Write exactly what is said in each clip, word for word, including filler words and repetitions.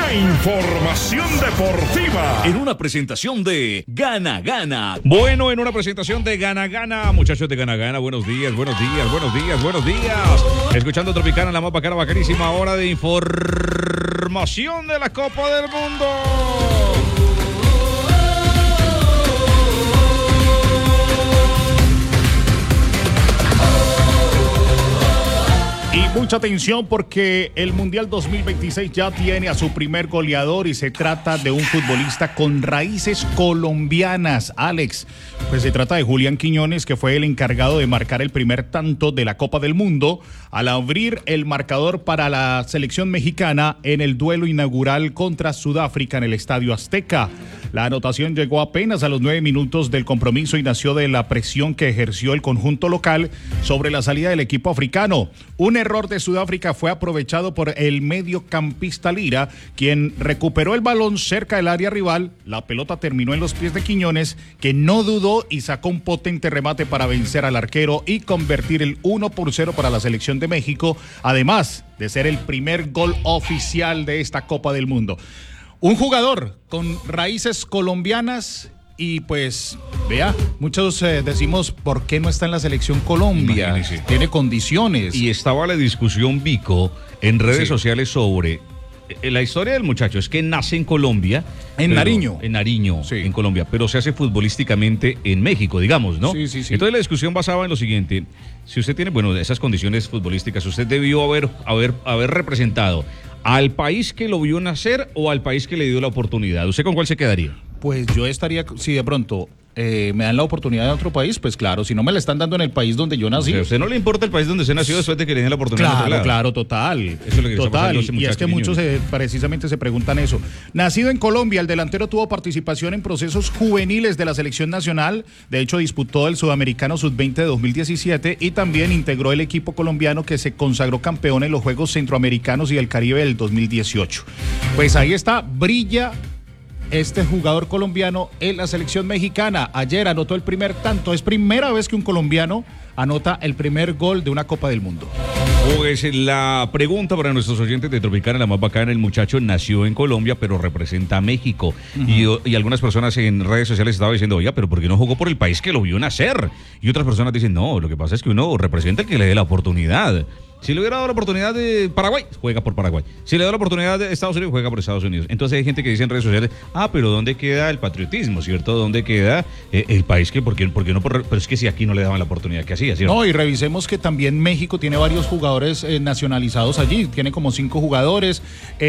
La información deportiva en una presentación de Gana Gana. Bueno, en una presentación de Gana Gana, muchachos de Gana Gana, buenos días, buenos días, buenos días, buenos días. Escuchando Tropicana, la más bacana, bacanísima hora de información de la Copa del Mundo. Y mucha atención porque el Mundial dos mil veintiséis ya tiene a su primer goleador y se trata de un futbolista con raíces colombianas, Alex. Pues se trata de Julián Quiñones, que fue el encargado de marcar el primer tanto de la Copa del Mundo al abrir el marcador para la selección mexicana en el duelo inaugural contra Sudáfrica en el Estadio Azteca. La anotación llegó apenas a los nueve minutos del compromiso y nació de la presión que ejerció el conjunto local sobre la salida del equipo africano. Un error de Sudáfrica fue aprovechado por el mediocampista Lira, quien recuperó el balón cerca del área rival. La pelota terminó en los pies de Quiñones, que no dudó y sacó un potente remate para vencer al arquero y convertir el uno por cero para la selección de México, además de ser el primer gol oficial de esta Copa del Mundo. Un jugador con raíces colombianas y pues, vea, muchos eh, decimos, ¿por qué no está en la selección Colombia? Imagínese. Tiene condiciones. Y estaba la discusión, Vico, en redes Sí. sociales sobre eh, la historia del muchacho. Es que nace en Colombia. En pero- Nariño. En Nariño, Sí. en Colombia, pero se hace futbolísticamente en México, digamos, ¿no? Sí, sí, sí. Entonces la discusión basaba en lo siguiente. Si usted tiene, bueno, esas condiciones futbolísticas, usted debió haber, haber, haber representado al país que lo vio nacer o al país que le dio la oportunidad. ¿Usted con cuál se quedaría? Pues yo estaría, si de pronto eh, me dan la oportunidad de otro país, pues claro, si no me la están dando en el país donde yo nací. O sea, ¿a usted no le importa el país donde se nació después de que le den la oportunidad? en otro Claro, lado? claro, total. Eso es lo que está total. pasando a ese Y es muchacho que muchos Quiñones. eh, precisamente se preguntan eso. Nacido en Colombia, el delantero tuvo participación en procesos juveniles de la selección nacional. De hecho, disputó el Sudamericano sub veinte de dos mil diecisiete y también integró el equipo colombiano que se consagró campeón en los Juegos Centroamericanos y del Caribe del dos mil dieciocho. Pues ahí está, brilla este jugador colombiano en la selección mexicana. Ayer anotó el primer tanto. Es primera vez que un colombiano anota el primer gol de una Copa del Mundo. Pues la pregunta para nuestros oyentes de Tropicana, la más bacana, el muchacho nació en Colombia, pero representa a México. Uh-huh. y, y algunas personas en redes sociales estaban diciendo, oiga, pero ¿por qué no jugó por el país que lo vio nacer? Y otras personas dicen, no, lo que pasa es que uno representa el que le dé la oportunidad. Si le hubiera dado la oportunidad de Paraguay, juega por Paraguay. Si le da la oportunidad de Estados Unidos, juega por Estados Unidos. Entonces hay gente que dice en redes sociales, ah, pero ¿dónde queda el patriotismo, cierto? ¿Dónde queda eh, el país que, por qué, por qué no? Por, pero es que si aquí no le daban la oportunidad que hacía, ¿cierto? No, y revisemos que también México tiene varios jugadores eh, nacionalizados allí. Tiene como cinco jugadores.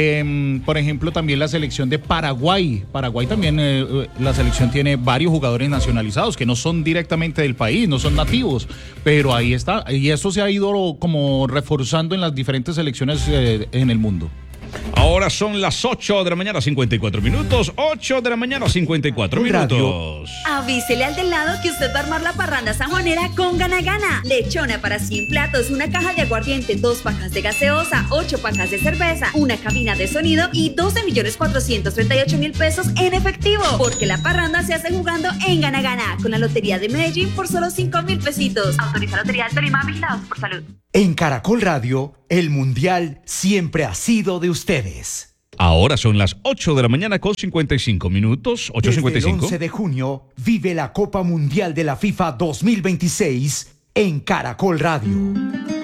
Eh, por ejemplo, también la selección de Paraguay. Paraguay también, eh, la selección tiene varios jugadores nacionalizados que no son directamente del país, no son nativos. Pero ahí está. Y eso se ha ido como reforzando en las diferentes selecciones eh, en el mundo. Ahora son las ocho de la mañana, cincuenta y cuatro minutos. ocho de la mañana, cincuenta y cuatro minutos. Avísele al del lado que usted va a armar la parranda sanjuanera con Gana Gana. Lechona para cien platos, una caja de aguardiente, dos pacas de gaseosa, ocho pacas de cerveza, una cabina de sonido y doce millones cuatrocientos treinta y ocho mil pesos en efectivo. Porque la parranda se hace jugando en Gana Gana con la Lotería de Medellín por solo cinco mil pesitos. Autoriza Lotería del Tolima, vigilados por salud. En Caracol Radio, el Mundial siempre ha sido de ustedes. Ahora son las ocho de la mañana con cincuenta y cinco minutos. ocho cincuenta y cinco. Desde el once de junio, vive la Copa Mundial de la FIFA dos mil veintiséis en Caracol Radio.